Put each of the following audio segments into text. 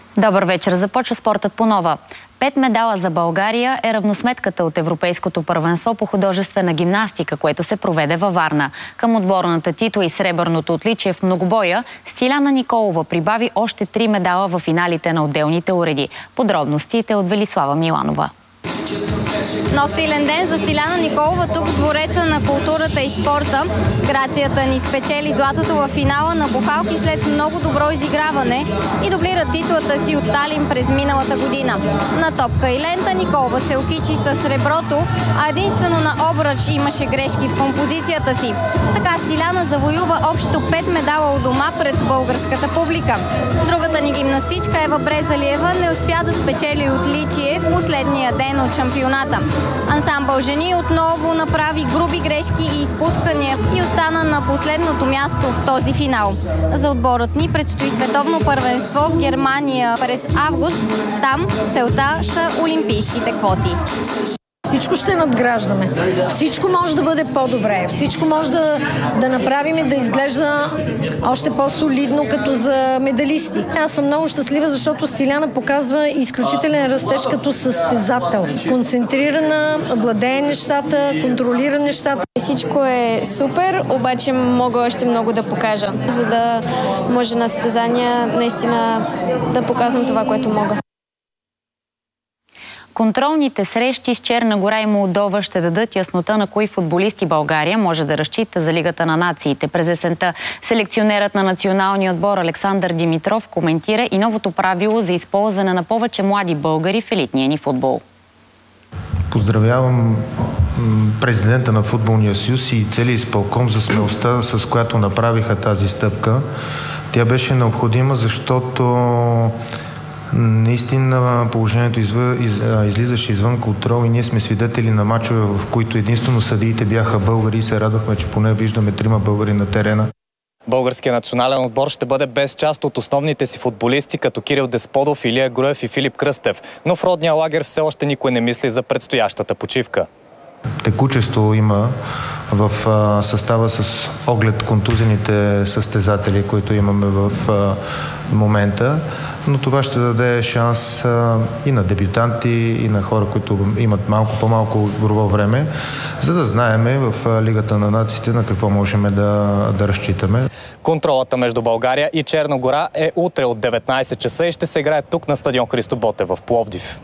Добър вечер. Започва спортът по нова. 5 медала за България е равносметката от Европейското първенство по художествена гимнастика, което се проведе във Варна. Към отборната титла и сребърното отличие в многобоя, Стиляна Николова прибави още 3 медала в финалите на отделните уреди. Подробностите от Велислава Миланова. Нов силен ден за Стиляна Николова тук в Двореца на културата и спорта. Грацията ни спечели златото в финала на бухалки след много добро изиграване и дублира титлата си от Талин през миналата година. На топка и лента Николова се окичи с среброто, а единствено на обръч имаше грешки в композицията си. Така Стиляна завоюва общо 5 медала у дома пред българската публика. Другата ни гимнастичка Ева Брезалиева не успя да спечели отличие в последния ден от шампионата. Ансамбъл жени отново направи груби грешки и изпускания и остана на последното място в този финал. За отборът ни предстои световно първенство в Германия през август. Там целта са олимпийските квоти. Всичко ще надграждаме. Всичко може да бъде по-добре. Всичко може да направим и да изглежда още по-солидно като за медалисти. Аз съм много щастлива, защото Стиляна показва изключителен растеж като състезател. Концентрирана, владее нещата, контролира нещата. Всичко е супер, обаче мога още много да покажа, за да може на състезания наистина да показвам това, което мога. Контролните срещи с Черна гора и Молдова ще дадат яснота на кои футболисти България може да разчита за Лигата на нациите. През есента селекционерът на националния отбор Александър Димитров коментира и новото правило за използване на повече млади българи в елитния ни футбол. Поздравявам президента на Футболния съюз и целият изпълком за смелостта, с която направиха тази стъпка. Тя беше необходима, защото наистина положението излизаше извън контрол и ние сме свидетели на мачове, в които единствено съдиите бяха българи и се радвахме, че поне виждаме 3 българи на терена. Българският национален отбор ще бъде без част от основните си футболисти, като Кирил Десподов, Илия Груев и Филип Кръстев. Но в родния лагер все още никой не мисли за предстоящата почивка. Текучество има в състава с оглед контузените състезатели, които имаме в момента, но това ще даде шанс и на дебютанти, и на хора, които имат малко по-малко игрово време, за да знаеме в Лигата на нациите на какво можем да разчитаме. Контролата между България и Черна гора е утре от 19 часа и ще се играе тук на стадион Христо Ботев в Пловдив.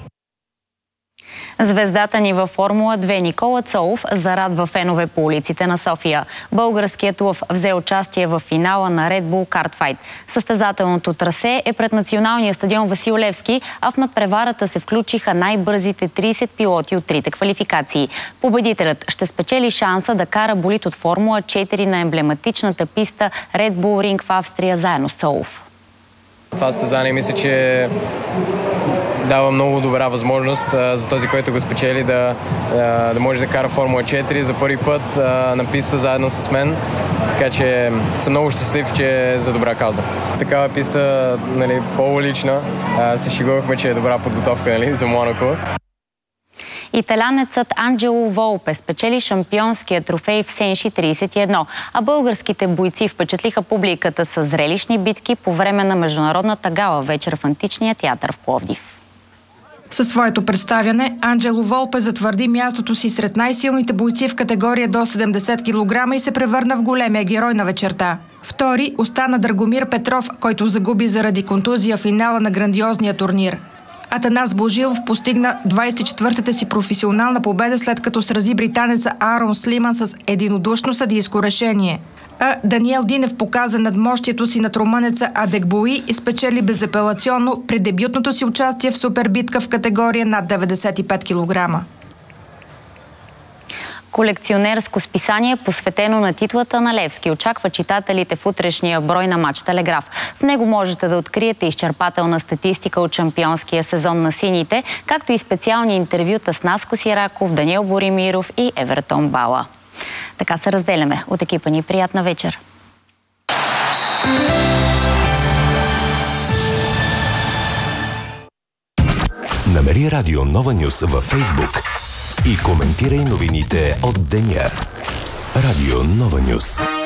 Звездата ни във Формула 2 Никола Цолов зарадва фенове по улиците на София. Българският лъв взе участие в финала на Red Bull Kart Fight. Състезателното трасе е пред националния стадион Васил Левски, а в надпреварата се включиха най-бързите 30 пилоти от 3-те квалификации. Победителят ще спечели шанса да кара болид от Формула 4 на емблематичната писта Red Bull Ring в Австрия заедно с Цолов. Това състезание мисля, че дава много добра възможност за този, който го спечели, да може да кара Формула 4 за първи път на писта заедно с мен. Така че съм много щастлив, че е за добра кауза. Такава писта, нали, по-улична. Се шегувахме, че е добра подготовка, нали, за Монако. Италянецът Анджело Волпе спечели шампионския трофей в Сенши 31, а българските бойци впечатлиха публиката с зрелищни битки по време на международната гала вечер в Античния театър в Пловдив. Със своето представяне Анджело Волпе затвърди мястото си сред най-силните бойци в категория до 70 кг и се превърна в големия герой на вечерта. Втори остана Драгомир Петров, който загуби заради контузия в финала на грандиозния турнир. Атанас Божилов постигна 24-та си професионална победа, след като срази британеца Аарон Слиман с единодушно съдийско решение. А Даниел Динев показа надмощието си над румънеца Адекбои и спечели безапелационно при дебютното си участие в супербитка в категория над 95 кг. Колекционерско списание, посветено на титлата на Левски, очаква читателите в утрешния брой на Мач Телеграф. В него можете да откриете изчерпателна статистика от шампионския сезон на сините, както и специални интервюта с Наско Сираков, Даниел Боримиров и Евертон Бала. Така се разделяме. От екипа ни приятна вечер! Намери Радио Нова Нюс във Фейсбук и коментирай новините от деня. Радио Нова Нюс.